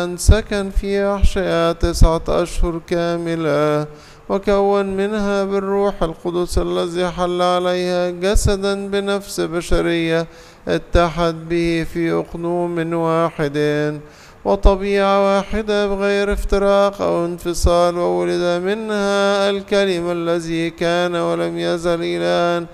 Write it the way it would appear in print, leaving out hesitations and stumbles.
سكن في أحشاء 9 أشهر كاملة، وكون منها بالروح القدس الذي حل عليها جسدا بنفس بشرية، اتحد به في أقنوم واحد وطبيعة واحدة بغير افتراق أو انفصال، وولد منها الكلمة الذي كان ولم يزل إلى الآن